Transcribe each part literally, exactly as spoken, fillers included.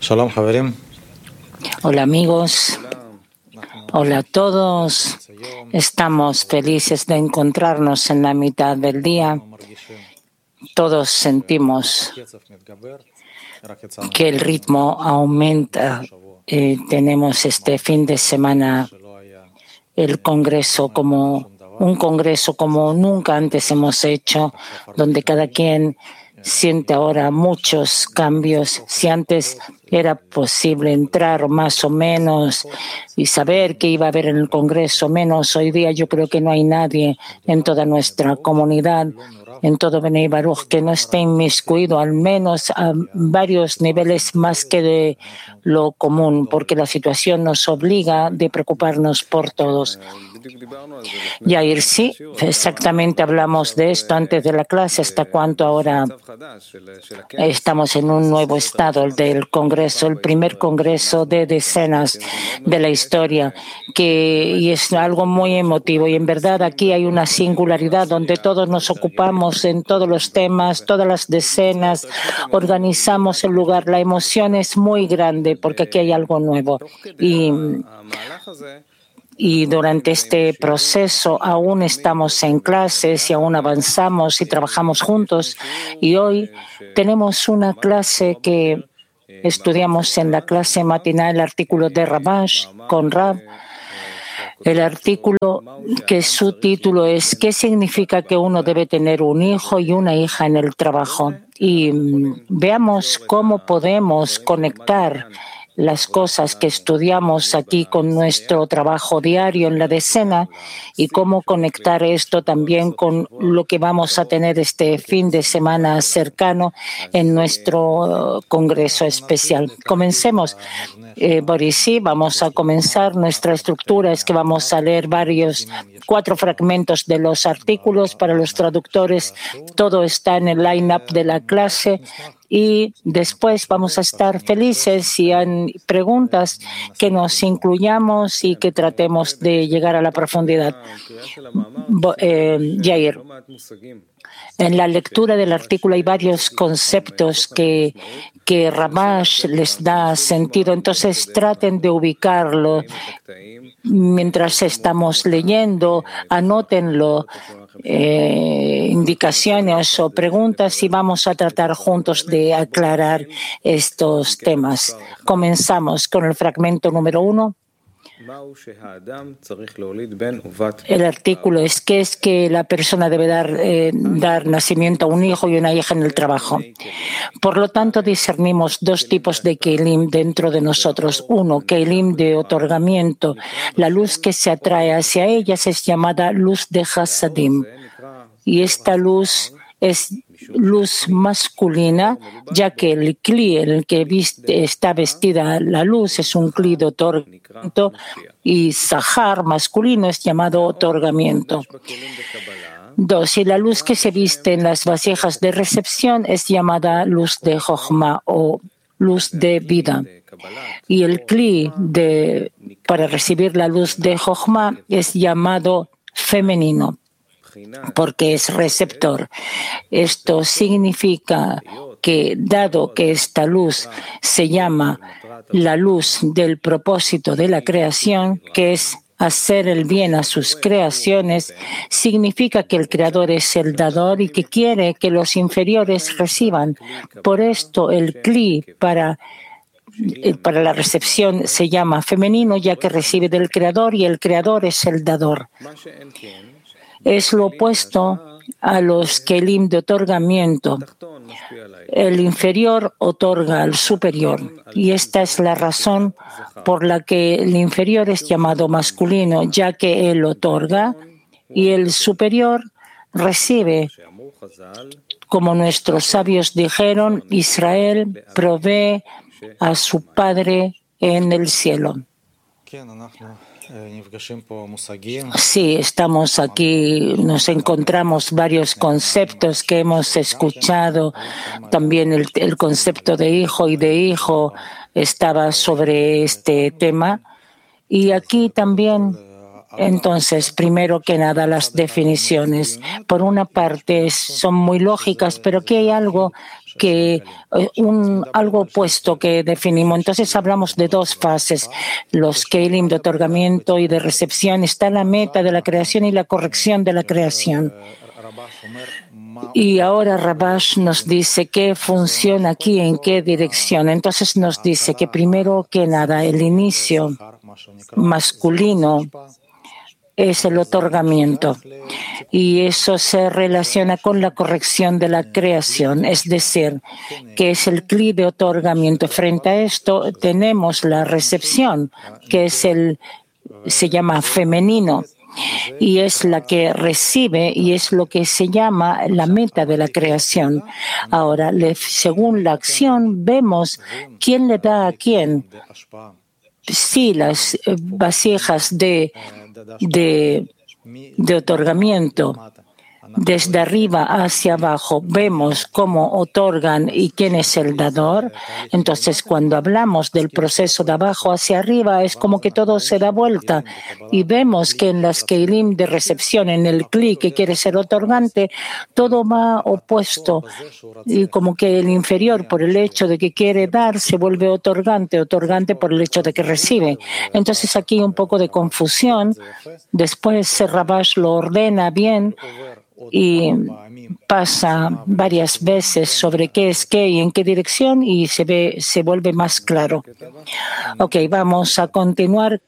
Hola amigos, hola a todos. Estamos felices de encontrarnos en la mitad del día. Todos sentimos que el ritmo aumenta. Eh, tenemos este fin de semana el congreso como un congreso como nunca antes hemos hecho, donde cada quien siente ahora muchos cambios. Si antes era posible entrar más o menos y saber qué iba a haber en el Congreso, menos hoy día yo creo que no hay nadie en toda nuestra comunidad, en todo Bnei Baruch, que no esté inmiscuido al menos a varios niveles más que de lo común, porque la situación nos obliga de preocuparnos por todos. Yair, sí, exactamente hablamos de esto antes de la clase, hasta cuánto ahora estamos en un nuevo estado, el del Congreso, el primer Congreso de decenas de la historia, que y es algo muy emotivo. Y en verdad aquí hay una singularidad donde todos nos ocupamos en todos los temas, todas las decenas, organizamos el lugar. La emoción es muy grande porque aquí hay algo nuevo. Y Y durante este proceso aún estamos en clases y aún avanzamos y trabajamos juntos. Y hoy tenemos una clase que estudiamos en la clase matinal, el artículo de Rabash con Rab. El artículo que su título es ¿qué significa que uno debe tener un hijo y una hija en el trabajo? Y veamos cómo podemos conectar las cosas que estudiamos aquí con nuestro trabajo diario en la decena y cómo conectar esto también con lo que vamos a tener este fin de semana cercano en nuestro congreso especial. Comencemos. Eh, Boris, sí, vamos a comenzar. Nuestra estructura es que vamos a leer varios, cuatro fragmentos de los artículos para los traductores. Todo está en el line-up de la clase. Y después vamos a estar felices si hay preguntas que nos incluyamos y que tratemos de llegar a la profundidad. Eh, Yair, en la lectura del artículo hay varios conceptos que, que Rabash les da sentido, entonces traten de ubicarlo mientras estamos leyendo, anótenlo. Eh, indicaciones o preguntas y vamos a tratar juntos de aclarar estos temas. Comenzamos con el fragmento número uno. El artículo es que es que la persona debe dar, eh, dar nacimiento a un hijo y una hija en el trabajo. Por lo tanto, discernimos dos tipos de Keilim dentro de nosotros. Uno, Keilim de otorgamiento. La luz que se atrae hacia ellas es llamada luz de Hasadim. Y esta luz es luz masculina, ya que el Kli en el que viste, está vestida la luz es un Kli de otorgamiento y Sahar masculino es llamado otorgamiento. Dos, y la luz que se viste en las vasijas de recepción es llamada luz de Jochma o luz de vida. Y el Kli de, para recibir la luz de Jochma es llamado femenino, porque es receptor. Esto significa que, dado que esta luz se llama la luz del propósito de la creación, que es hacer el bien a sus creaciones, significa que el Creador es el dador y que quiere que los inferiores reciban. Por esto el Kli para para la recepción se llama femenino, ya que recibe del Creador y el Creador es el dador. Es lo opuesto a los Kelim de otorgamiento. El inferior otorga al superior y esta es la razón por la que el inferior es llamado masculino, ya que él otorga y el superior recibe. Como nuestros sabios dijeron, Israel provee a su Padre en el cielo. Sí, estamos aquí, nos encontramos varios conceptos que hemos escuchado. También el, el concepto de hijo y de hijo estaba sobre este tema. Y aquí también, entonces, primero que nada, las definiciones. Por una parte, son muy lógicas, pero aquí hay algo que un, algo opuesto que definimos. Entonces hablamos de dos fases, los kelim de otorgamiento y de recepción. Está la meta de la creación y la corrección de la creación. Y ahora Rabash nos dice qué funciona aquí, en qué dirección. Entonces nos dice que primero que nada el inicio masculino es el otorgamiento y eso se relaciona con la corrección de la creación, es decir, que es el cli de otorgamiento. Frente a esto tenemos la recepción, que es el, se llama femenino, y es la que recibe y es lo que se llama la meta de la creación. Ahora, según la acción, vemos quién le da a quién. Sí, las vasijas de, de, de otorgamiento, desde arriba hacia abajo, vemos cómo otorgan y quién es el dador. Entonces, cuando hablamos del proceso de abajo hacia arriba, es como que todo se da vuelta y vemos que en las keilim de recepción, en el kli que quiere ser otorgante, todo va opuesto y como que el inferior, por el hecho de que quiere dar, se vuelve otorgante, otorgante por el hecho de que recibe. Entonces, aquí hay un poco de confusión. Después, Rabash lo ordena bien y pasa varias veces sobre qué es qué y en qué dirección y se ve, se vuelve más claro. Ok, vamos a continuar.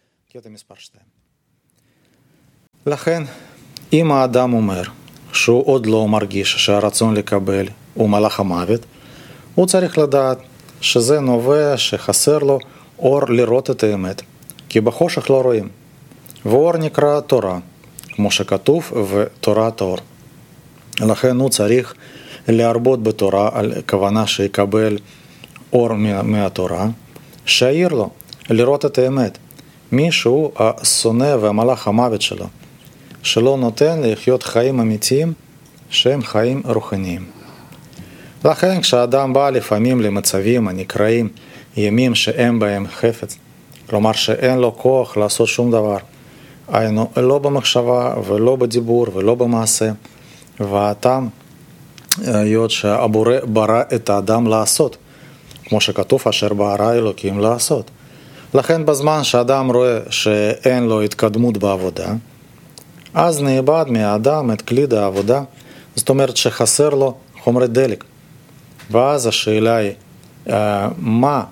לכן, אם האדם אומר שהוא עוד לא מרגיש שהרצון לקבל הוא מלאך המוות, הוא צריך לדעת שזה נובע שחסר לו אור לראות את האמת, כי בחושך לא רואים. ואור נקרא תורה, כמו שכתוב ותורת האור. לכן הוא צריך להרבות בתורה על כוונה שיקבל אור מהתורה, שיעיר לו לראות את האמת, מישהו השונא והמלאך המוות שלו, שלא נותן לחיות חיים אמיתיים שהם חיים רוחניים. לכן כשאדם בא לפעמים למצבים הנקראים ימים שאין בהם חפץ, כלומר שאין לו כוח לעשות שום דבר, היינו לא במחשבה ולא בדיבור ולא במעשה, והטעם היות שהבורא ברא את האדם לעשות, כמו שכתוב אשר ברא אלוקים לעשות. לכן בזמן שאדם רואה שאין לו התקדמות בעבודה, אז נאבד מהאדם את כלי העבודה, זאת אומרת שחסר לו חומרי דלק. ואז השאלה היא, מה,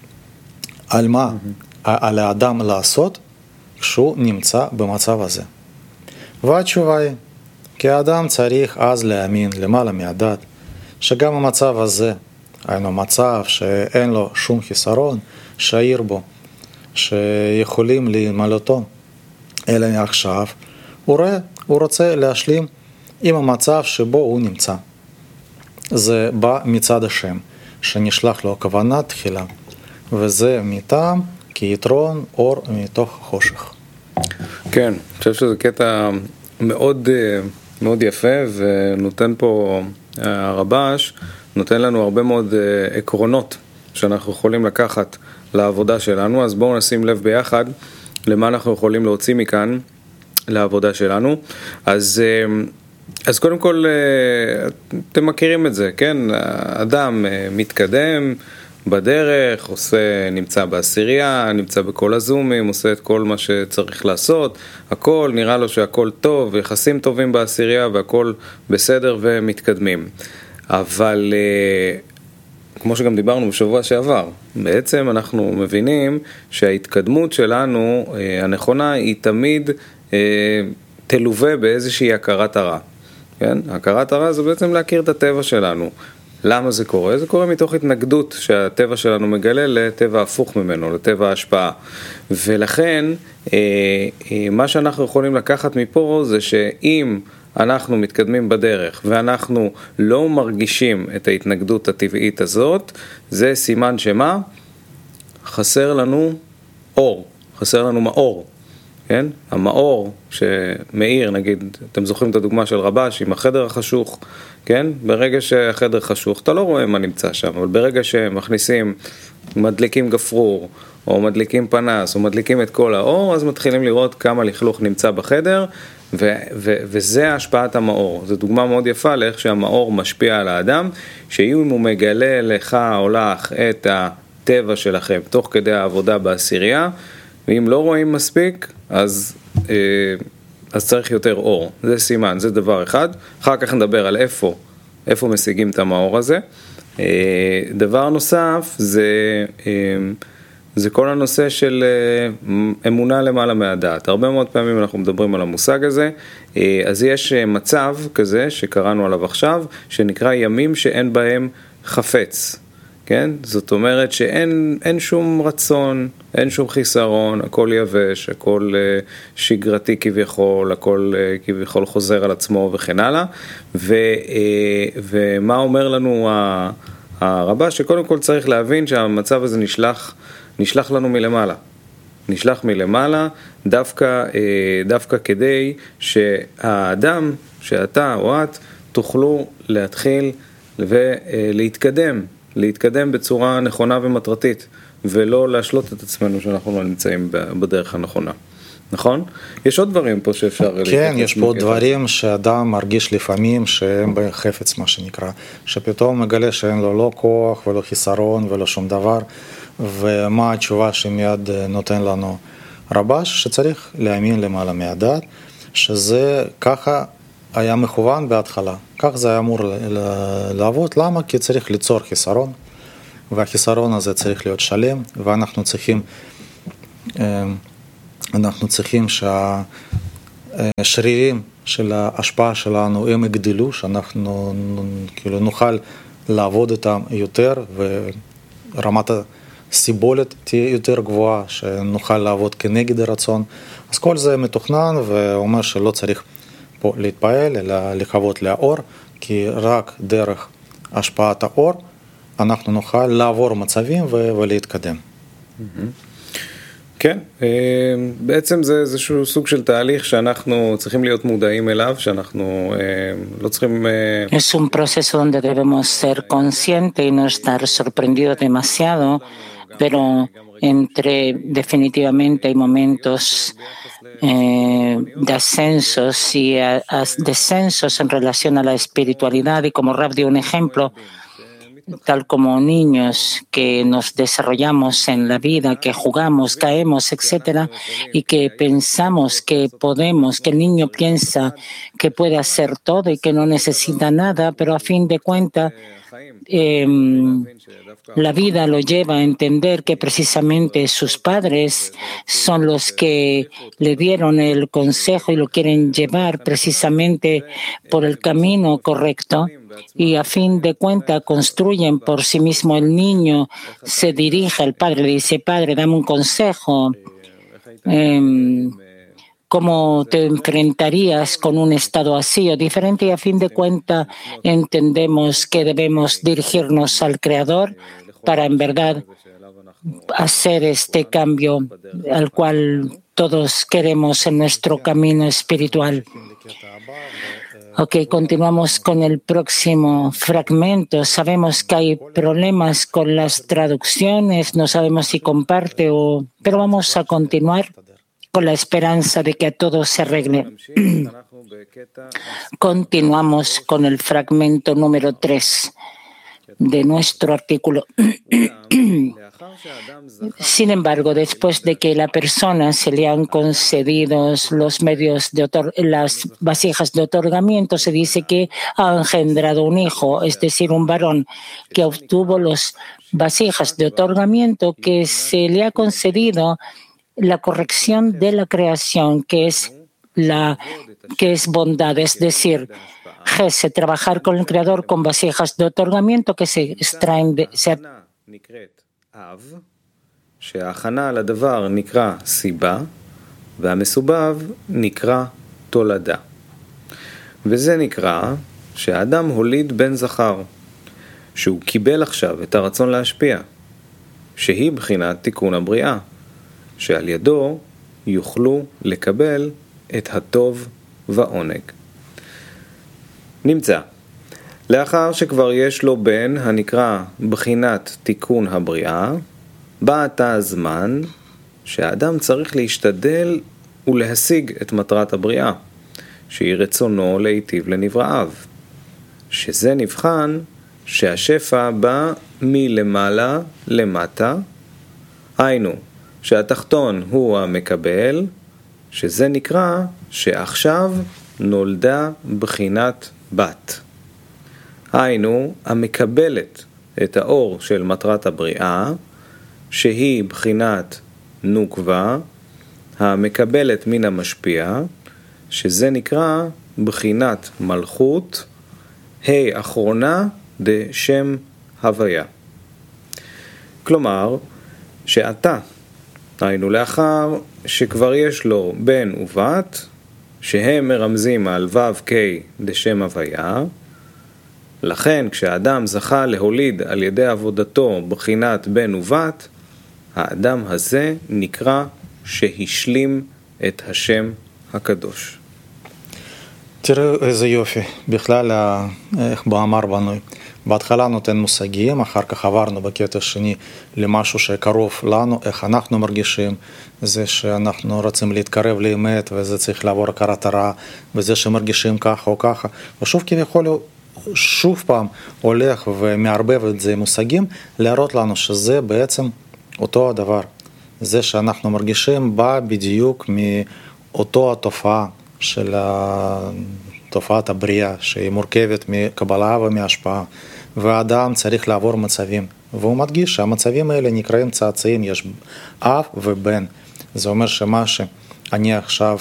על מה על האדם לעשות כשהוא נמצא במצב הזה? והתשובה היא, כי האדם צריך אז להאמין למעלה מהדעת, שגם המצב הזה, היינו מצב שאין לו שום חיסרון, שעיר בו, שיכולים להימלאותו, אלא עכשיו, הוא רואה, הוא רוצה להשלים עם המצב שבו הוא נמצא. זה בא מצד השם, שנשלח לו כוונה תחילה, וזה מטעם כיתרון אור מתוך חושך. כן, אני חושב שזה קטע מאוד, מאוד יפה, ונותן פה הרבש, נותן לנו הרבה מאוד עקרונות שאנחנו יכולים לקחת לעבודה שלנו, אז בואו נשים לב ביחד למה אנחנו יכולים להוציא מכאן לעבודה שלנו. אז, אז קודם כל, אתם מכירים את זה, כן? אדם מתקדם בדרך, עושה, נמצא בעשירייה, נמצא בכל הזומים, עושה את כל מה שצריך לעשות, הכל, נראה לו שהכל טוב, יחסים טובים בעשירייה והכל בסדר ומתקדמים. אבל כמו שגם דיברנו בשבוע שעבר, בעצם אנחנו מבינים שההתקדמות שלנו הנכונה היא תמיד תלווה באיזושהי הכרת הרע. כן? הכרת הרע זה בעצם להכיר את הטבע שלנו. למה זה קורה? זה קורה מתוך התנגדות שהטבע שלנו מגלה לטבע הפוך ממנו, לטבע ההשפעה. ולכן, מה שאנחנו יכולים לקחת מפה זה שאם אנחנו מתקדמים בדרך ואנחנו לא מרגישים את ההתנגדות הטבעית הזאת, זה סימן שמה? חסר לנו אור, חסר לנו מאור. כן? המאור שמאיר, נגיד, אתם זוכרים את הדוגמה של רבש עם החדר החשוך, כן? ברגע שהחדר חשוך, אתה לא רואה מה נמצא שם, אבל ברגע שמכניסים, מדליקים גפרור, או מדליקים פנס, או מדליקים את כל האור, אז מתחילים לראות כמה לכלוך נמצא בחדר, ו- ו- וזה השפעת המאור. זו דוגמה מאוד יפה לאיך שהמאור משפיע על האדם, שאם הוא מגלה לך או לך את הטבע שלכם תוך כדי העבודה בעשירייה, ואם לא רואים מספיק, אז, אה, אז צריך יותר אור. זה סימן, זה דבר אחד. אחר כך נדבר על איפה, איפה משיגים את המאור הזה. אה, דבר נוסף זה... אה, זה כל הנושא של אמונה למעלה מהדעת. הרבה מאוד פעמים אנחנו מדברים על המושג הזה, אז יש מצב כזה שקראנו עליו עכשיו, שנקרא ימים שאין בהם חפץ, כן? זאת אומרת שאין אין שום רצון, אין שום חיסרון, הכל יבש, הכל שגרתי כביכול, הכל כביכול חוזר על עצמו וכן הלאה, ו, ומה אומר לנו הרבה? שקודם כל צריך להבין שהמצב הזה נשלח נשלח לנו מלמעלה, נשלח מלמעלה דווקא, דווקא כדי שהאדם, שאתה או את, תוכלו להתחיל ולהתקדם, להתקדם בצורה נכונה ומטרתית, ולא להשלות את עצמנו שאנחנו לא נמצאים בדרך הנכונה. נכון? יש עוד דברים פה שאפשר... כן, יש פה דברים שאדם מרגיש לפעמים שהם בחפץ, מה שנקרא, שפתאום מגלה שאין לו לא כוח ולא חיסרון ולא שום דבר, ומה התשובה שמיד נותן לנו רבש, שצריך להאמין למעלה מהדעת, שזה ככה היה מכוון בהתחלה, כך זה היה אמור לעבוד. למה? כי צריך ליצור חיסרון, והחיסרון הזה צריך להיות שלם, ואנחנו צריכים, אנחנו צריכים שהשרירים של ההשפעה שלנו הם יגדלו, שאנחנו כאילו נוכל לעבוד איתם יותר, ורמת הסיבולת תהיה יותר גבוהה, שנוכל לעבוד כנגד הרצון. אז כל זה מתוכנן, ואומר שלא צריך פה להתפעל, אלא לקוות לאור, כי רק דרך השפעת האור אנחנו נוכל לעבור מצבים ולהתקדם. כן, בעצם זה איזשהו סוג של תהליך שאנחנו צריכים להיות מודעים אליו, שאנחנו לא צריכים... Es un proceso donde debemos ser conscientes y no estar sorprendidos demasiado, pero entre definitivamente hay momentos eh, de ascensos y a, a descensos en relación a la espiritualidad, y como Rav dio un ejemplo, tal como niños que nos desarrollamos en la vida, que jugamos, caemos, etcétera, y que pensamos que podemos, que el niño piensa que puede hacer todo y que no necesita nada, pero a fin de cuentas eh, la vida lo lleva a entender que precisamente sus padres son los que le dieron el consejo y lo quieren llevar precisamente por el camino correcto, y a fin de cuentas construyen por sí mismo. El niño se dirige al padre, le dice: padre, dame un consejo. Eh, ¿Cómo te enfrentarías con un estado así o diferente? Y a fin de cuentas entendemos que debemos dirigirnos al Creador para en verdad hacer este cambio al cual todos queremos en nuestro camino espiritual. Ok, continuamos con el próximo fragmento. Sabemos que hay problemas con las traducciones, no sabemos si comparte o... pero vamos a continuar con la esperanza de que todo se arregle. Continuamos con el fragmento número tres de nuestro artículo. Sin embargo, después de que la persona se le han concedido los medios de otor- las vasijas de otorgamiento, se dice que ha engendrado un hijo, es decir, un varón que obtuvo las vasijas de otorgamiento, que se le ha concedido la corrección de la creación, que es la que es bondad, es decir, Gesed, trabajar con el Creador con vasijas de otorgamiento que se extraen de... Se... שההכנה לדבר נקרא סיבה, והמסובב נקרא תולדה. וזה נקרא שהאדם הוליד בן זכר, שהוא קיבל עכשיו את הרצון להשפיע, שהיא בחינת תיקון הבריאה, שעל ידו יוכלו לקבל את הטוב ועונג. נמצא, לאחר שכבר יש לו בן הנקרא בחינת תיקון הבריאה, בא עתה הזמן שהאדם צריך להשתדל ולהשיג את מטרת הבריאה, שהיא רצונו להיטיב לנבראיו, שזה נבחן שהשפע בא מלמעלה למטה, היינו שהתחתון הוא המקבל, שזה נקרא שעכשיו נולדה בחינת בת. היינו המקבלת את האור של מטרת הבריאה, שהיא בחינת נוקבה, המקבלת מן המשפיע, שזה נקרא בחינת מלכות, ה' אחרונה דשם הוויה. כלומר, שאתה, היינו לאחר שכבר יש לו בן ובת, שהם מרמזים על ו' ק' דשם הוויה, לכן כשהאדם זכה להוליד על ידי עבודתו בחינת בן ובת, האדם הזה נקרא שהשלים את השם הקדוש. תראו איזה יופי, בכלל איך באמר בנוי. בהתחלה נותן מושגים, אחר כך עברנו בקטע שני למשהו שקרוב לנו, איך אנחנו מרגישים, זה שאנחנו רוצים להתקרב לאמת, וזה צריך לעבור הכרת הרע, וזה שמרגישים ככה או ככה, ושוב כביכול שוב פעם הולך ומערבב את זה עם מושגים, להראות לנו שזה בעצם אותו הדבר. זה שאנחנו מרגישים בא בדיוק מאותו התופעה של תופעת הבריאה, שהיא מורכבת מקבלה ומהשפעה, והאדם צריך לעבור מצבים, והוא מדגיש שהמצבים האלה נקראים צאצאים, יש אב ובן. זה אומר שמה שאני עכשיו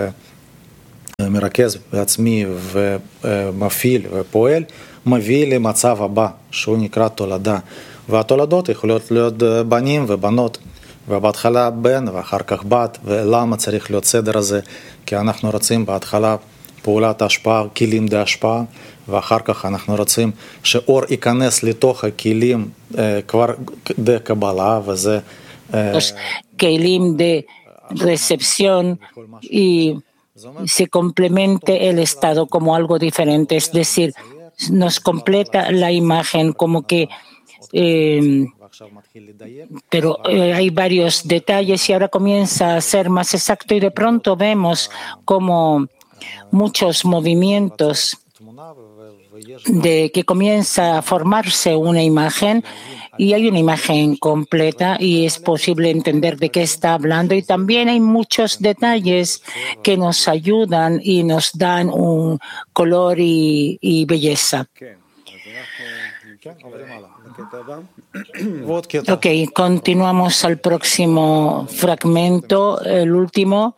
מרכז בעצמי ומפעיל ופועל, מביא למצב הבא, שהוא נקרא תולדה, והתולדות יכולות להיות בנים ובנות, ובהתחלה בן ואחר כך בת. ולמה צריך להיות סדר הזה? כי אנחנו רוצים בהתחלה פעולת ההשפעה, כלים דה השפעה, ואחר כך אנחנו רוצים שאור ייכנס לתוך הכלים כבר דה קבלה, וזה כלים דה recepción y se complemente el estado como algo diferente, es decir, nos completa la imagen como que eh, pero eh, hay varios detalles y ahora comienza a ser más exacto y de pronto vemos como muchos movimientos de que comienza a formarse una imagen y hay una imagen completa y es posible entender de qué está hablando, y también hay muchos detalles que nos ayudan y nos dan un color y, y belleza. Ok, continuamos al próximo fragmento, el último.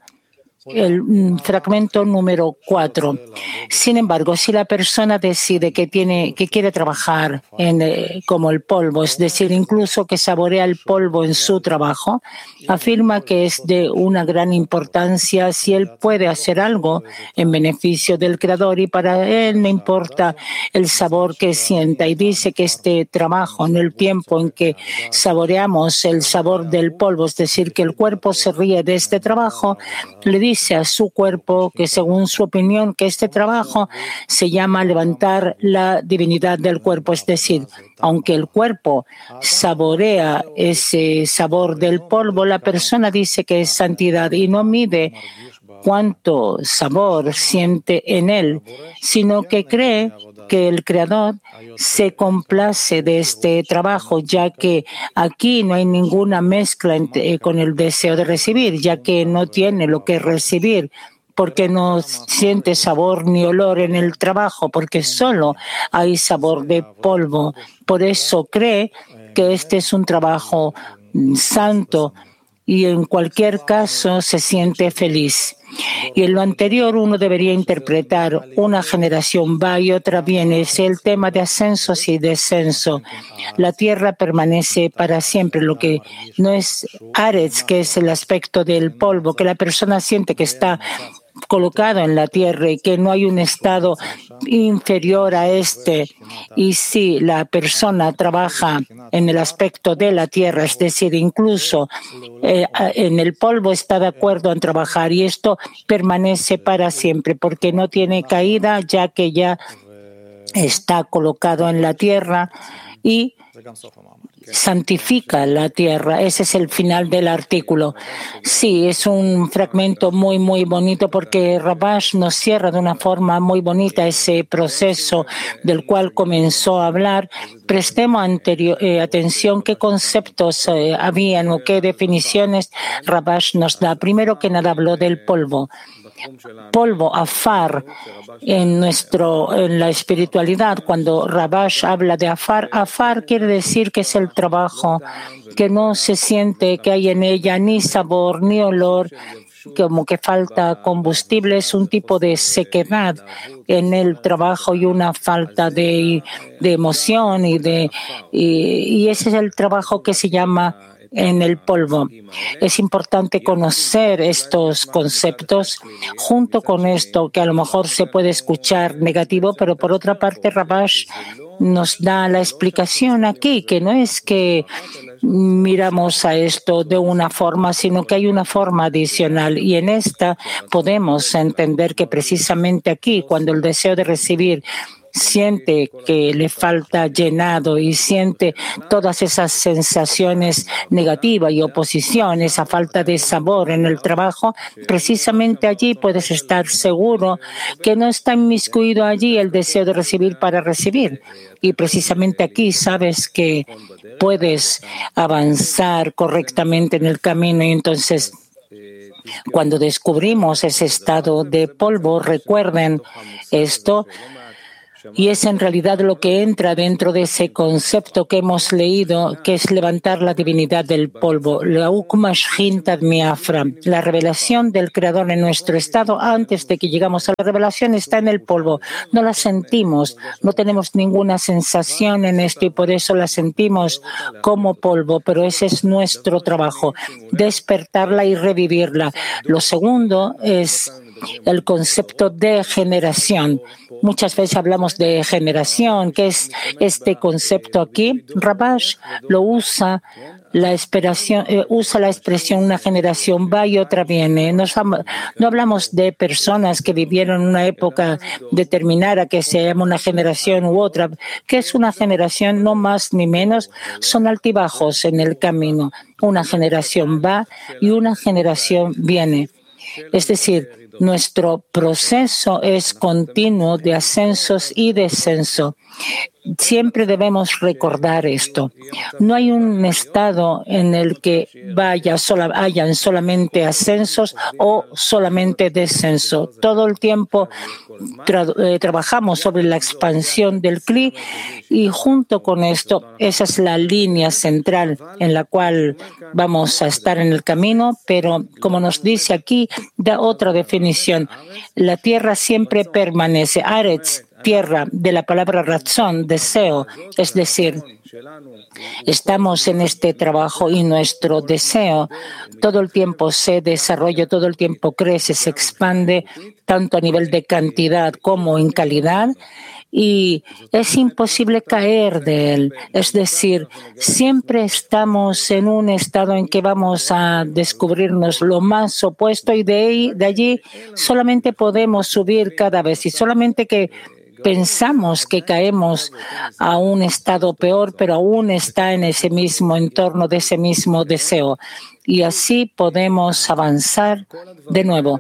El fragmento número cuatro. Sin embargo, si la persona decide que tiene, que quiere trabajar en, eh, como el polvo, es decir, incluso que saborea el polvo en su trabajo, afirma que es de una gran importancia si él puede hacer algo en beneficio del Creador, y para él no importa el sabor que sienta, y dice que este trabajo, en el tiempo en que saboreamos el sabor del polvo, es decir, que el cuerpo se ríe de este trabajo, le dice dice a su cuerpo que, según su opinión, que este trabajo se llama levantar la divinidad del cuerpo. Es decir, aunque el cuerpo saborea ese sabor del polvo, la persona dice que es santidad y no mide cuánto sabor siente en él, sino que cree que el Creador se complace de este trabajo, ya que aquí no hay ninguna mezcla entre, con el deseo de recibir, ya que no tiene lo que recibir, porque no siente sabor ni olor en el trabajo, porque solo hay sabor de polvo. Por eso cree que este es un trabajo santo y en cualquier caso se siente feliz. Y en lo anterior uno debería interpretar: una generación va y otra viene. Es el tema de ascensos y descenso. La tierra permanece para siempre. Lo que no es Aretz, que es el aspecto del polvo, que la persona siente que está colocado en la tierra y que no hay un estado inferior a este. Y si la persona trabaja en el aspecto de la tierra, es decir, incluso eh, en el polvo, está de acuerdo en trabajar, y esto permanece para siempre porque no tiene caída, ya que ya está colocado en la tierra. Y santifica la tierra. Ese es el final del artículo. Sí, es un fragmento muy, muy bonito porque Rabash nos cierra de una forma muy bonita ese proceso del cual comenzó a hablar. Prestemos anterior, eh, atención qué conceptos eh, habían o qué definiciones Rabash nos da. Primero que nada habló del polvo. Polvo, afar, en, nuestro, en la espiritualidad. Cuando Rabash habla de afar, afar quiere decir que es el trabajo, que no se siente que hay en ella ni sabor ni olor, como que falta combustible, es un tipo de sequedad en el trabajo y una falta de, de emoción y, de, y, y ese es el trabajo que se llama en el polvo. Es importante conocer estos conceptos. Junto con esto, que a lo mejor se puede escuchar negativo, pero por otra parte Rabash nos da la explicación aquí, que no es que miramos a esto de una forma, sino que hay una forma adicional. Y en esta podemos entender que precisamente aquí, cuando el deseo de recibir siente que le falta llenado y siente todas esas sensaciones negativas y oposición, esa falta de sabor en el trabajo, precisamente allí puedes estar seguro que no está inmiscuido allí el deseo de recibir para recibir. Y precisamente aquí sabes que puedes avanzar correctamente en el camino y entonces cuando descubrimos ese estado de polvo, recuerden esto, y es en realidad lo que entra dentro de ese concepto que hemos leído, que es levantar la divinidad del polvo. La revelación del Creador en nuestro estado antes de que llegamos a la revelación está en el polvo. No la sentimos, no tenemos ninguna sensación en esto y por eso la sentimos como polvo, pero ese es nuestro trabajo, despertarla y revivirla. Lo segundo es el concepto de generación. Muchas veces hablamos de generación. ¿Qué es este concepto aquí? Rabash lo usa, la, eh, usa la expresión una generación va y otra viene. Nos, no hablamos de personas que vivieron una época determinada que se llama una generación u otra. ¿Qué es una generación? No más ni menos. Son altibajos en el camino. Una generación va y una generación viene. Es decir, nuestro proceso es continuo de ascensos y descenso. Siempre debemos recordar esto. No hay un estado en el que vaya sola, hayan solamente ascensos o solamente descenso. Todo el tiempo tra- eh, trabajamos sobre la expansión del Kli y junto con esto, esa es la línea central en la cual vamos a estar en el camino, pero como nos dice aquí, da otra definición. La tierra siempre permanece. Aretz, tierra, de la palabra razón, deseo, es decir, estamos en este trabajo y nuestro deseo todo el tiempo se desarrolla, todo el tiempo crece, se expande, tanto a nivel de cantidad como en calidad, y es imposible caer de él. Es decir, siempre estamos en un estado en que vamos a descubrirnos lo más opuesto y de ahí, de allí solamente podemos subir cada vez y solamente que pensamos que caemos a un estado peor, pero aún está en ese mismo entorno de ese mismo deseo. Y así podemos avanzar de nuevo.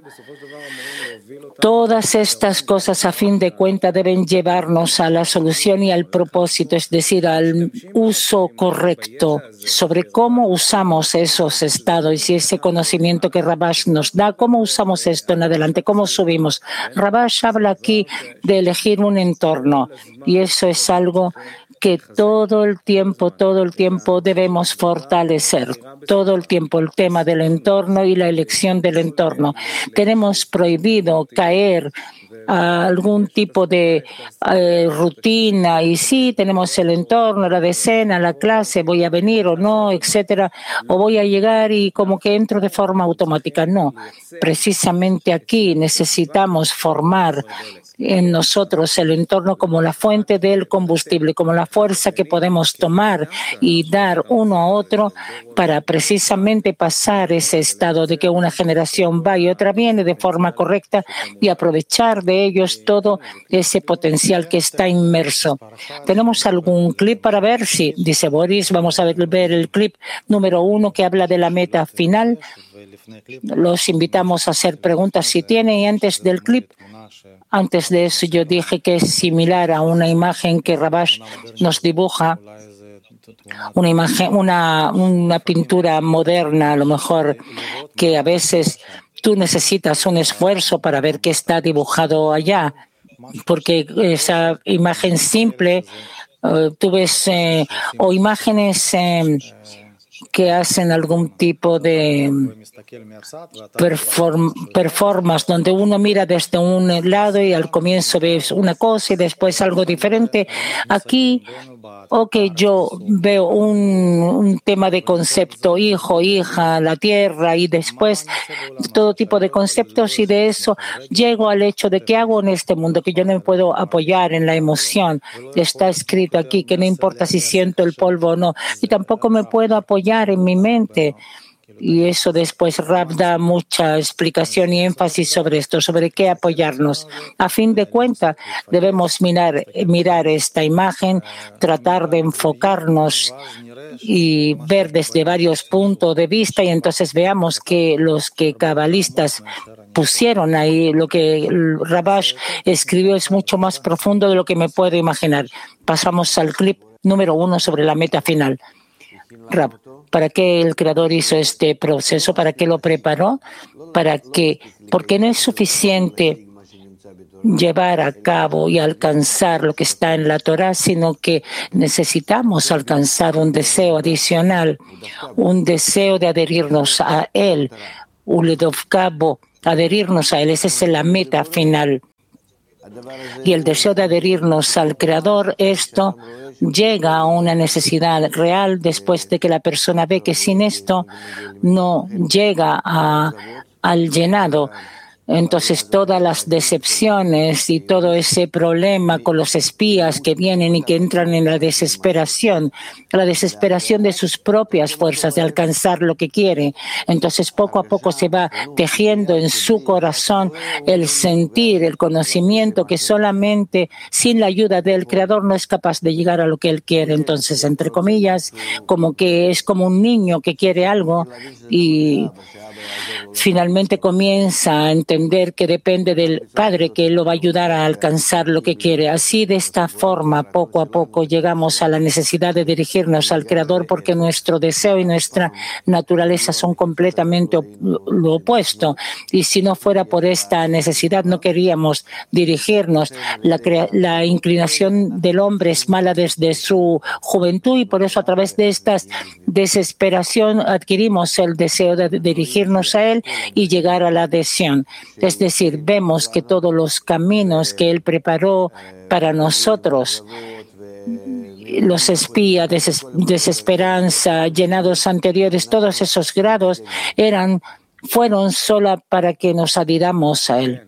Todas estas cosas, a fin de cuentas, deben llevarnos a la solución y al propósito, es decir, al uso correcto sobre cómo usamos esos estados y ese conocimiento que Rabash nos da, cómo usamos esto en adelante, cómo subimos. Rabash habla aquí de elegir un entorno y eso es algo que todo el tiempo, todo el tiempo debemos fortalecer. Todo el tiempo el tema del entorno y la elección del entorno. Tenemos prohibido caer a algún tipo de eh, rutina y sí, tenemos el entorno, la decena, la clase, voy a venir o no, etcétera, o voy a llegar y como que entro de forma automática. No, precisamente aquí necesitamos formar en nosotros el entorno como la fuente del combustible, como la fuerza que podemos tomar y dar uno a otro para precisamente pasar ese estado de que una generación va y otra viene de forma correcta y aprovechar de ellos todo ese potencial que está inmerso. ¿Tenemos algún clip para ver? Sí, dice Boris. Vamos a ver, ver el clip número uno que habla de la meta final. Los invitamos a hacer preguntas si tienen. Y antes del clip, antes de eso yo dije que es similar a una imagen que Rabash nos dibuja, una imagen, una, una pintura moderna, a lo mejor, que a veces tú necesitas un esfuerzo para ver qué está dibujado allá, porque esa imagen simple, uh, tú ves, eh, o imágenes eh, que hacen algún tipo de perform performance, donde uno mira desde un lado y al comienzo ves una cosa y después algo diferente. Aquí, o que yo veo un, un tema de concepto, hijo, hija, la tierra, y después todo tipo de conceptos, y de eso llego al hecho de qué hago en este mundo, que yo no me puedo apoyar en la emoción. Está escrito aquí que no importa si siento el polvo o no, y tampoco me puedo apoyar en mi mente. Y eso después Rab da mucha explicación y énfasis sobre esto, sobre qué apoyarnos. A fin de cuentas, debemos mirar, mirar esta imagen, tratar de enfocarnos y ver desde varios puntos de vista, y entonces veamos que los que cabalistas pusieron ahí, lo que Rabash escribió es mucho más profundo de lo que me puedo imaginar. Pasamos al clip número uno sobre la meta final. Rab, ¿para qué el Creador hizo este proceso? ¿Para qué lo preparó? ¿Para qué? Porque no es suficiente llevar a cabo y alcanzar lo que está en la Torah, sino que necesitamos alcanzar un deseo adicional, un deseo de adherirnos a Él, Uledovkabo, adherirnos a Él. Esa es la meta final. Y el deseo de adherirnos al Creador, esto llega a una necesidad real después de que la persona ve que sin esto no llega a, al llenado. Entonces, todas las decepciones y todo ese problema con los espías que vienen y que entran en la desesperación, la desesperación de sus propias fuerzas de alcanzar lo que quiere. Entonces, poco a poco se va tejiendo en su corazón el sentir, el conocimiento que solamente sin la ayuda del Creador no es capaz de llegar a lo que él quiere. Entonces, entre comillas, como que es como un niño que quiere algo y finalmente comienza a entender que depende del Padre, que Él lo va a ayudar a alcanzar lo que quiere. Así, de esta forma, poco a poco llegamos a la necesidad de dirigirnos al Creador, porque nuestro deseo y nuestra naturaleza son completamente op lo opuesto. Y si no fuera por esta necesidad, no queríamos dirigirnos. La, la inclinación del hombre es mala desde su juventud, y por eso a través de esta desesperación adquirimos el deseo de dirigirnos a Él y llegar a la adhesión. Es decir, vemos que todos los caminos que Él preparó para nosotros, los espías, des desesperanza, llenados anteriores, todos esos grados eran, fueron solo para que nos adhiramos a Él.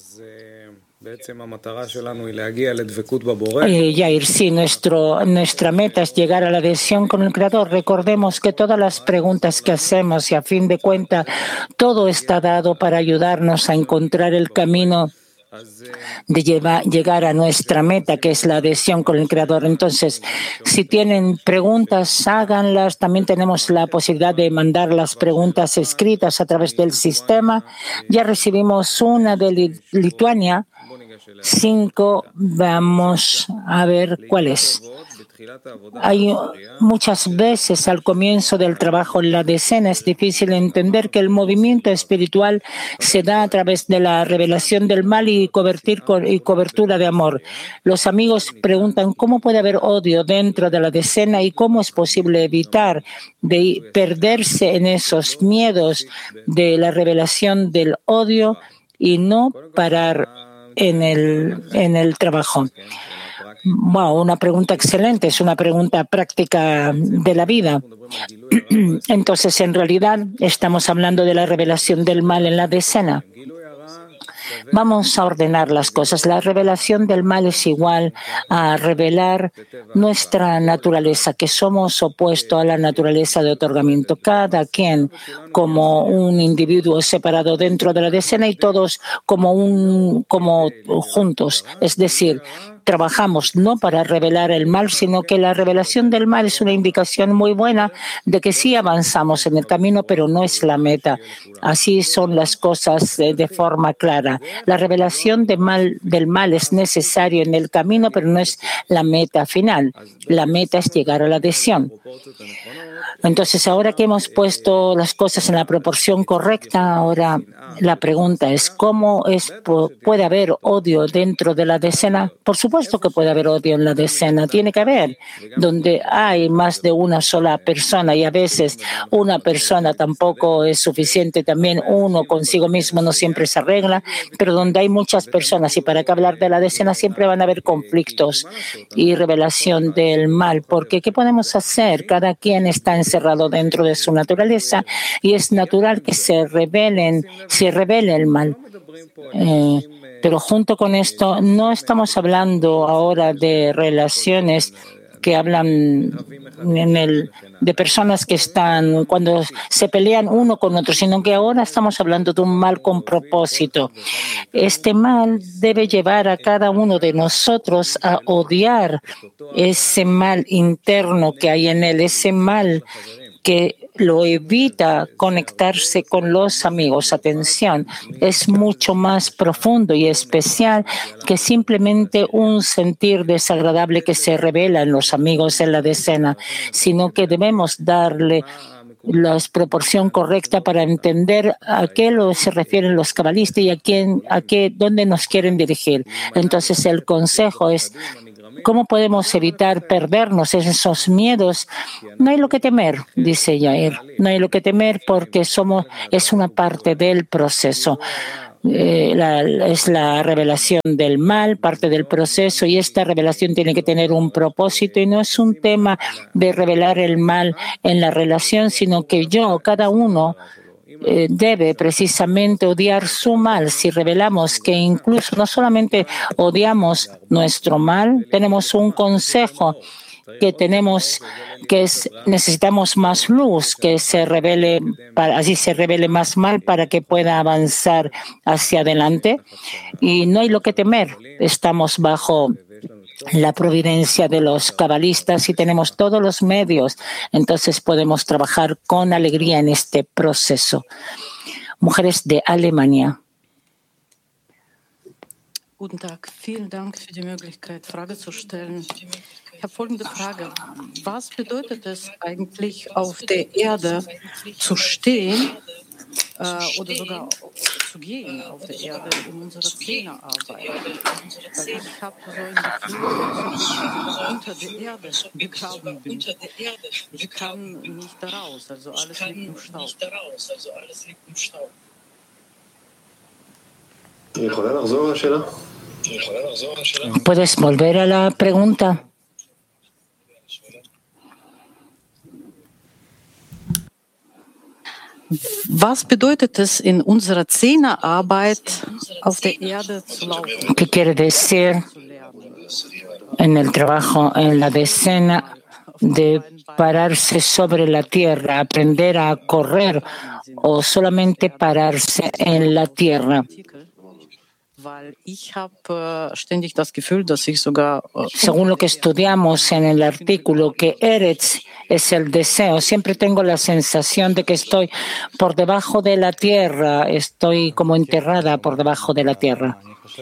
Eh, Yair, sí, nuestro, nuestra meta es llegar a la adhesión con el Creador. Recordemos que todas las preguntas que hacemos, y a fin de cuentas, todo está dado para ayudarnos a encontrar el camino de llevar, llegar a nuestra meta, que es la adhesión con el Creador. Entonces, si tienen preguntas, háganlas. También tenemos la posibilidad de mandar las preguntas escritas a través del sistema. Ya recibimos una de Lituania. Cinco, vamos a ver cuál es. Hay muchas veces al comienzo del trabajo en la decena es difícil entender que el movimiento espiritual se da a través de la revelación del mal y, convertir, y cobertura de amor. Los amigos preguntan cómo puede haber odio dentro de la decena y cómo es posible evitar de perderse en esos miedos de la revelación del odio y no parar en el, en el trabajo. Wow, una pregunta excelente, es una pregunta práctica de la vida. Entonces, en realidad, estamos hablando de la revelación del mal en la decena. Vamos a ordenar las cosas. La revelación del mal es igual a revelar nuestra naturaleza, que somos opuesto a la naturaleza de otorgamiento. Cada quien como un individuo separado dentro de la decena y todos como un como juntos. Es decir, trabajamos no para revelar el mal, sino que la revelación del mal es una indicación muy buena de que sí avanzamos en el camino, pero no es la meta. Así son las cosas eh, de forma clara. La revelación de mal, del mal es necesario en el camino, pero no es la meta final. La meta es llegar a la adhesión. Entonces, ahora que hemos puesto las cosas en la proporción correcta, ahora la pregunta es, ¿cómo es, puede haber odio dentro de la decena? Por supuesto que puede haber odio en la decena. Tiene que haber. Donde hay más de una sola persona y a veces una persona tampoco es suficiente, también uno consigo mismo no siempre se arregla, pero donde hay muchas personas y para qué hablar de la decena siempre van a haber conflictos y revelación del mal. Porque ¿qué podemos hacer? Cada quien está encerrado dentro de su naturaleza y es natural que se revelen, se revele el mal. Eh, pero junto con esto, no estamos hablando ahora de relaciones que hablan en el, de personas que están cuando se pelean uno con otro, sino que ahora estamos hablando de un mal con propósito. Este mal debe llevar a cada uno de nosotros a odiar ese mal interno que hay en él, ese mal que lo evita conectarse con los amigos. Atención, es mucho más profundo y especial que simplemente un sentir desagradable que se revela en los amigos en la decena, sino que debemos darle la proporción correcta para entender a qué lo se refieren los cabalistas y a quién, a qué, dónde nos quieren dirigir. Entonces, el consejo es ¿cómo podemos evitar perdernos en esos miedos? No hay lo que temer, dice Yair. No hay lo que temer porque somos, es una parte del proceso. Eh, la, es la revelación del mal, parte del proceso, y esta revelación tiene que tener un propósito y no es un tema de revelar el mal en la relación, sino que yo, cada uno, Eh, debe precisamente odiar su mal. Si revelamos que incluso no solamente odiamos nuestro mal, tenemos un consejo que tenemos que es necesitamos más luz, que se revele, para, así se revele más mal para que pueda avanzar hacia adelante. Y no hay lo que temer. Estamos bajo la providencia de los cabalistas y tenemos todos los medios, entonces podemos trabajar con alegría en este proceso. Mujeres de Alemania. Guten Tag, vielen Dank für die Möglichkeit, Frage zu stellen. Ich habe folgende Frage. Was bedeutet es eigentlich, auf der Erde zu stehen äh, oder sogar zu gehen auf der Erde in unserer Zehnerarbeit? Weil ich habe so ein Gefühl, dass ich unter der Erde begraben bin. Ich kann nicht da raus, also alles liegt im Staub. ¿Puedes volver a la pregunta? Was bedeutet es in unserer Zehnerarbeit auf der Erde zu laufen? ¿Qué quiere decir en el trabajo en la decena de pararse sobre la tierra, aprender a correr o solamente pararse en la tierra? Según lo que estudiamos en el artículo, que Eretz es el deseo, siempre tengo la sensación de que estoy por debajo de la tierra, estoy como enterrada por debajo de la tierra.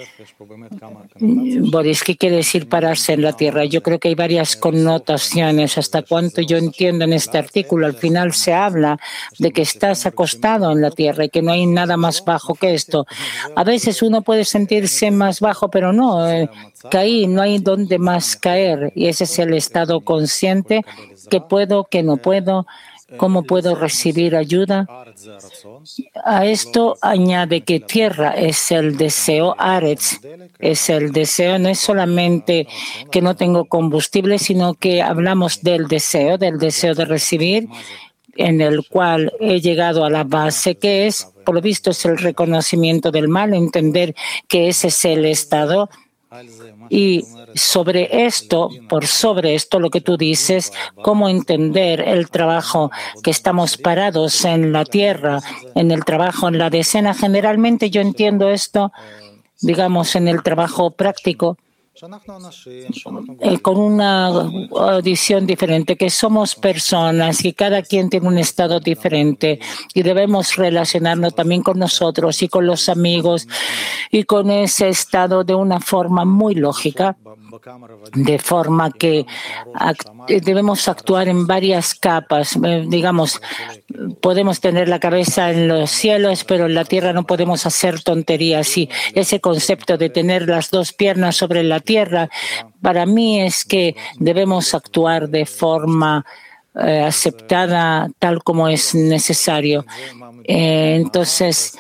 Boris, ¿qué quiere decir pararse en la tierra? Yo creo que hay varias connotaciones. Hasta cuanto yo entiendo en este artículo, al final se habla de que estás acostado en la tierra y que no hay nada más bajo que esto. A veces uno puede sentirse más bajo, pero no, eh, caí, no hay donde más caer. Y ese es el estado consciente, que puedo, que no puedo. ¿Cómo puedo recibir ayuda? A esto añade que tierra es el deseo, Aretz es el deseo, no es solamente que no tengo combustible, sino que hablamos del deseo, del deseo de recibir. en el cual he llegado a la base, que es, por lo visto, es el reconocimiento del mal, entender que ese es el estado. Y sobre esto, por sobre esto, lo que tú dices, cómo entender el trabajo que estamos parados en la tierra, en el trabajo en la decena. Generalmente yo entiendo esto, digamos, en el trabajo práctico, Eh, con una audición diferente, que somos personas y cada quien tiene un estado diferente y debemos relacionarnos también con nosotros y con los amigos y con ese estado de una forma muy lógica, de forma que act debemos actuar en varias capas. Eh, digamos, podemos tener la cabeza en los cielos, pero en la tierra no podemos hacer tonterías. Y ese concepto de tener las dos piernas sobre la tierra, para mí es que debemos actuar de forma eh, aceptada tal como es necesario. Eh, entonces,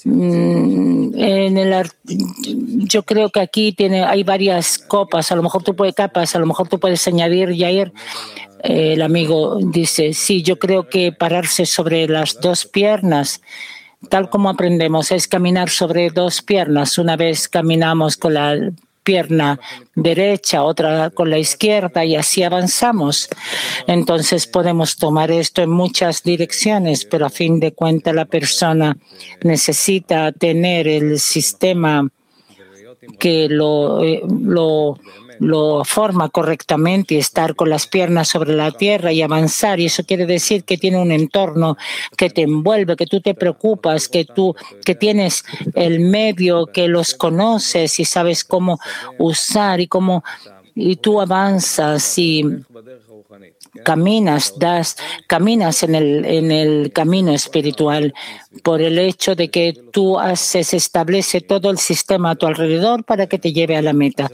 En el, yo creo que aquí tiene, hay varias copas, a lo mejor tú puedes capas, a lo mejor tú puedes añadir, Yair. Eh, el amigo dice, sí, yo creo que pararse sobre las dos piernas, tal como aprendemos, es caminar sobre dos piernas. Una vez caminamos con la pierna derecha, otra con la izquierda y así avanzamos. Entonces podemos tomar esto en muchas direcciones, pero a fin de cuentas la persona necesita tener el sistema que lo, lo, lo forma correctamente y estar con las piernas sobre la tierra y avanzar. Y eso quiere decir que tiene un entorno que te envuelve, que tú te preocupas, que tú que tienes el medio, que los conoces y sabes cómo usar y cómo y tú avanzas y caminas, das, caminas en el, en el camino espiritual por el hecho de que tú haces, establece todo el sistema a tu alrededor para que te lleve a la meta.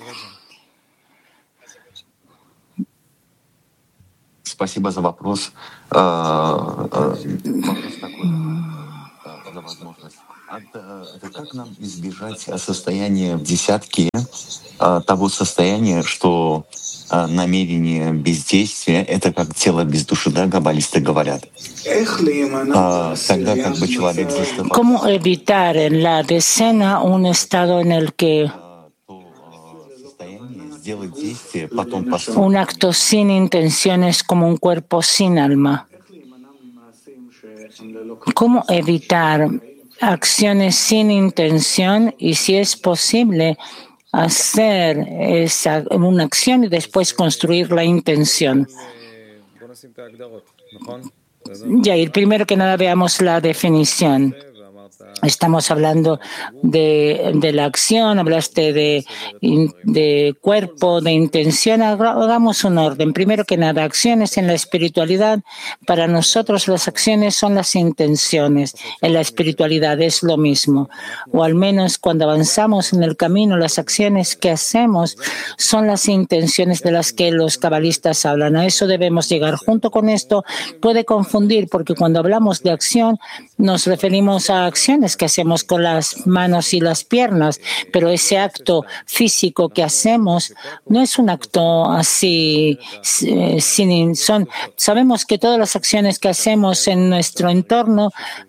Спасибо за вопрос. Вопрос такой, за возможность. Как нам избежать состояния в десятке, того состояния, что намерение бездействия — это как тело без души, да, каббалисты говорят. Тогда как бы человек застывает. ¿Cómo evitar en la decena un estado en el que un acto sin intenciones como un cuerpo sin alma? ¿Cómo evitar acciones sin intención y, si es posible, hacer esa, una acción y después construir la intención? Yair, primero que nada veamos la definición. Estamos hablando de, de la acción, hablaste de, de cuerpo, de intención. Hagamos un orden. Primero que nada, acciones en la espiritualidad. Para nosotros las acciones son las intenciones. En la espiritualidad es lo mismo. O al menos cuando avanzamos en el camino, las acciones que hacemos son las intenciones de las que los cabalistas hablan. A eso debemos llegar. Junto con esto puede confundir, porque cuando hablamos de acción nos referimos a acciones que hacemos con las manos y las piernas, pero ese acto físico que hacemos no es un acto así sin son. Sabemos que todas las acciones que hacemos en nuestro entorno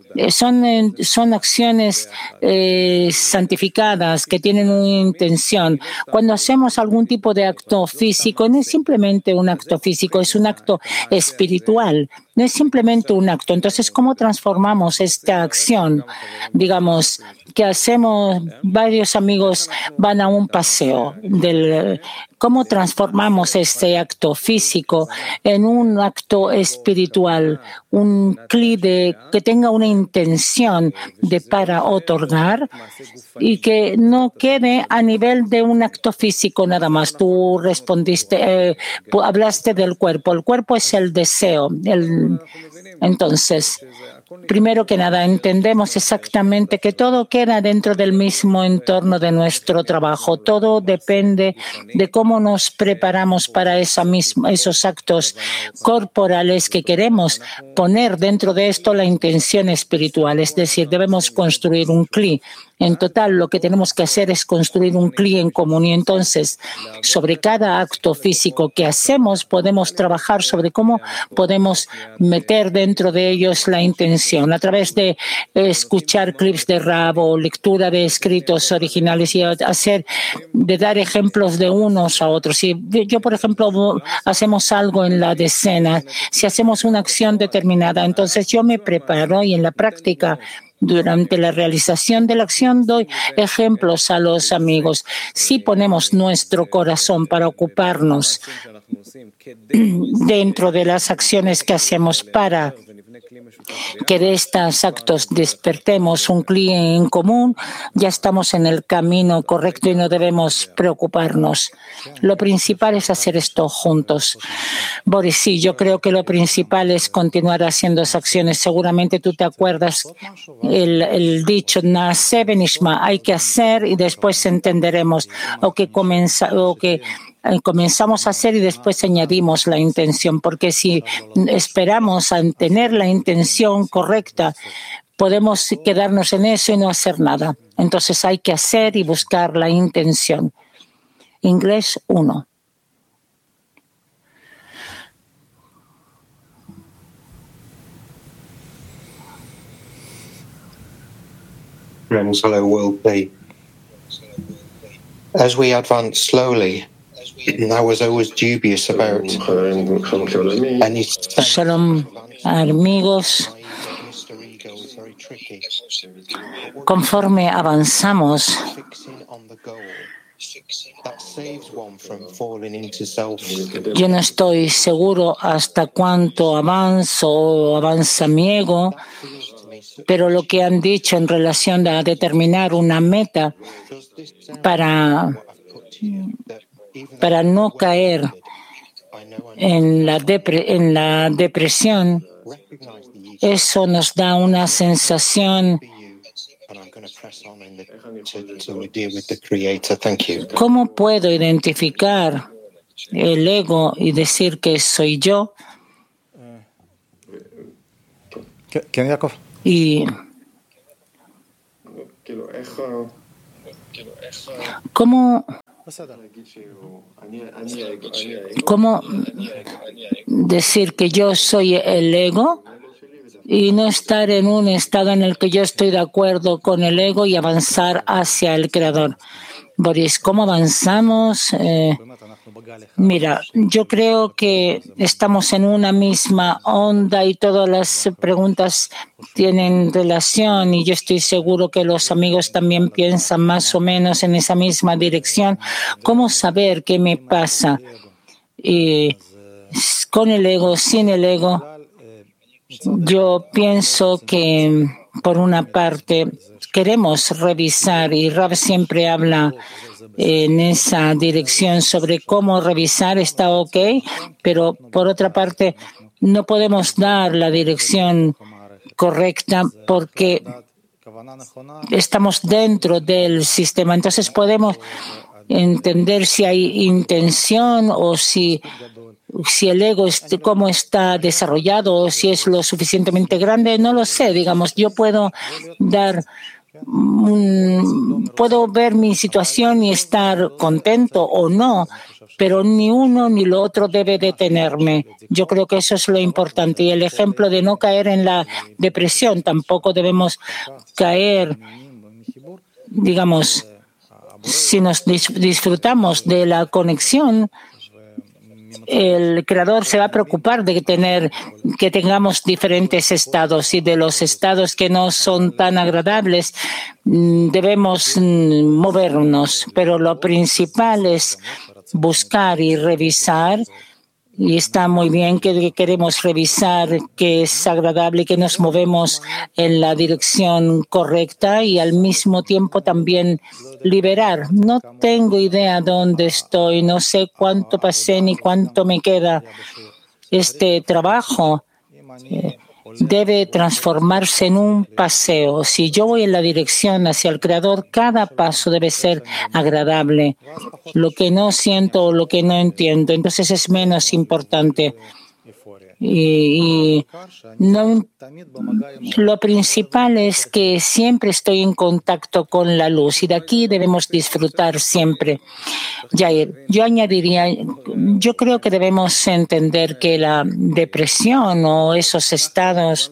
son, son acciones eh, santificadas que tienen una intención. Cuando hacemos algún tipo de acto físico, no es simplemente un acto físico, es un acto espiritual. No es simplemente un acto. Entonces, ¿cómo transformamos esta acción? Digamos que hacemos, varios amigos van a un paseo. Del, ¿Cómo transformamos este acto físico en un acto espiritual? Un cli de que tenga una intención de para otorgar y que no quede a nivel de un acto físico nada más. Tú respondiste, eh, hablaste del cuerpo. El cuerpo es el deseo. El, entonces, primero que nada, entendemos exactamente que todo queda dentro del mismo entorno de nuestro trabajo. Todo depende de cómo nos preparamos para esa misma, esos actos corporales que queremos poner dentro de esto la intención espiritual. Es decir, debemos construir un cli. En total, lo que tenemos que hacer es construir un cli en común. Y entonces, sobre cada acto físico que hacemos, podemos trabajar sobre cómo podemos meter dentro de ellos la intención a través de escuchar clips de Rav o lectura de escritos originales y hacer, de dar ejemplos de unos a otros. Si yo, por ejemplo, hacemos algo en la decena, si hacemos una acción determinada, entonces yo me preparo y en la práctica, durante la realización de la acción, doy ejemplos a los amigos. Si ponemos nuestro corazón para ocuparnos dentro de las acciones que hacemos para que de estos actos despertemos un cliente en común, ya estamos en el camino correcto y no debemos preocuparnos. Lo principal es hacer esto juntos. Boris, sí, yo creo que lo principal es continuar haciendo esas acciones. Seguramente tú te acuerdas el, el dicho, Naaseh Benishma, hay que hacer y después entenderemos, o que, comienza, o que comenzamos a hacer y después añadimos la intención, porque si esperamos a tener la intención correcta, podemos quedarnos en eso y no hacer nada. Entonces hay que hacer y buscar la intención. Inglés uno. Hello, World Day. As we advance slowly, I was always dubious about any. Shalom, amigos. Conforme avanzamos, yo no estoy seguro hasta cuánto avanzo o avanza mi ego, pero lo que han dicho en relación a determinar una meta para, para no caer en la, depre, en la depresión, eso nos da una sensación. ¿Cómo puedo identificar el ego y decir que soy yo? ¿Quién, Jacob? Y ¿cómo, cómo decir que yo soy el ego y no estar en un estado en el que yo estoy de acuerdo con el ego y avanzar hacia el Creador? Boris, ¿cómo avanzamos? Eh, Mira, yo creo que estamos en una misma onda y todas las preguntas tienen relación y yo estoy seguro que los amigos también piensan más o menos en esa misma dirección. ¿Cómo saber qué me pasa? Y con el ego, sin el ego, yo pienso que por una parte queremos revisar y Rav siempre habla en esa dirección sobre cómo revisar, está ok, pero por otra parte no podemos dar la dirección correcta porque estamos dentro del sistema. Entonces podemos entender si hay intención o si, si el ego est- cómo está desarrollado o si es lo suficientemente grande. No lo sé, digamos, yo puedo dar puedo ver mi situación y estar contento o no, pero ni uno ni lo otro debe detenerme. Yo creo que eso es lo importante. Y el ejemplo de no caer en la depresión, tampoco debemos caer, digamos, si nos disfrutamos de la conexión, el Creador se va a preocupar de tener, que tengamos diferentes estados y de los estados que no son tan agradables debemos movernos, pero lo principal es buscar y revisar. Y está muy bien que queremos revisar que es agradable, que nos movemos en la dirección correcta y al mismo tiempo también liberar. No tengo idea dónde estoy, no sé cuánto pasé ni cuánto me queda. Este trabajo eh, debe transformarse en un paseo. Si yo voy en la dirección hacia el Creador, cada paso debe ser agradable. Lo que no siento o lo que no entiendo, entonces es menos importante. Y, y no, lo principal es que siempre estoy en contacto con la luz y de aquí debemos disfrutar siempre. Yair, yo añadiría, yo creo que debemos entender que la depresión o esos estados,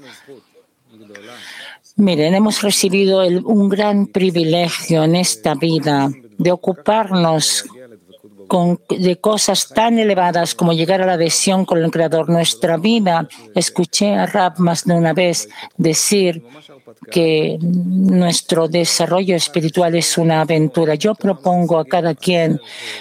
miren, hemos recibido el, un gran privilegio en esta vida de ocuparnos Con, de cosas tan elevadas como llegar a la adhesión con el Creador. Nuestra vida, escuché a Rab más de una vez decir que nuestro desarrollo espiritual es una aventura. Yo propongo a cada quien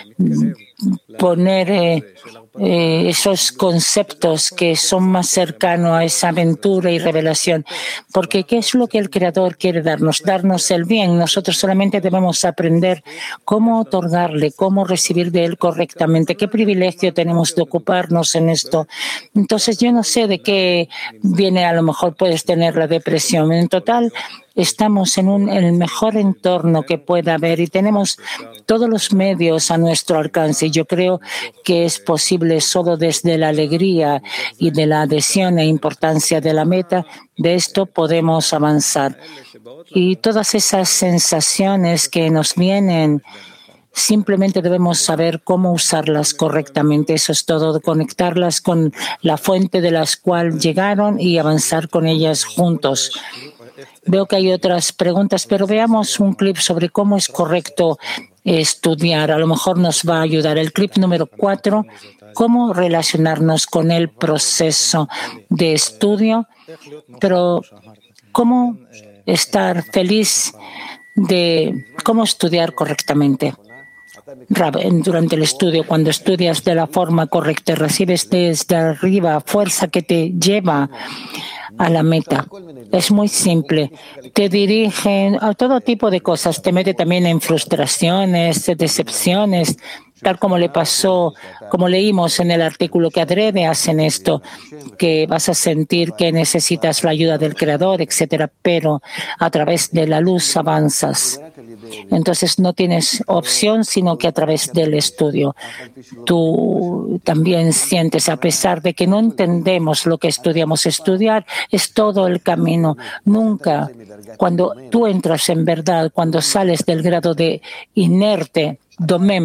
poner eh, eh, esos conceptos que son más cercanos a esa aventura y revelación, porque ¿qué es lo que el Creador quiere darnos? Darnos el bien. Nosotros solamente debemos aprender cómo otorgarle, cómo recibir de Él correctamente. ¿Qué privilegio tenemos de ocuparnos en esto? Entonces, yo no sé de qué viene, a lo mejor puedes tener la depresión. En total, estamos en, un, en el mejor entorno que pueda haber y tenemos todos los medios a nuestro alcance. Y yo creo que es posible solo desde la alegría y de la adhesión e importancia de la meta. De esto podemos avanzar. Y todas esas sensaciones que nos vienen, simplemente debemos saber cómo usarlas correctamente. Eso es todo, conectarlas con la fuente de las cuales llegaron y avanzar con ellas juntos. Veo que hay otras preguntas, pero veamos un clip sobre cómo es correcto estudiar. A lo mejor nos va a ayudar. El clip número cuatro, cómo relacionarnos con el proceso de estudio, pero cómo estar feliz de cómo estudiar correctamente. Durante el estudio, cuando estudias de la forma correcta, recibes desde arriba fuerza que te lleva a la meta. Es muy simple. Te dirige a todo tipo de cosas. Te mete también en frustraciones, decepciones, tal como le pasó, como leímos en el artículo, que adrede hacen esto, que vas a sentir que necesitas la ayuda del Creador, etcétera, pero a través de la luz avanzas. Entonces no tienes opción, sino que a través del estudio. Tú también sientes, a pesar de que no entendemos lo que estudiamos, estudiar es todo el camino. Nunca, cuando tú entras en verdad, cuando sales del grado de inerte, domem,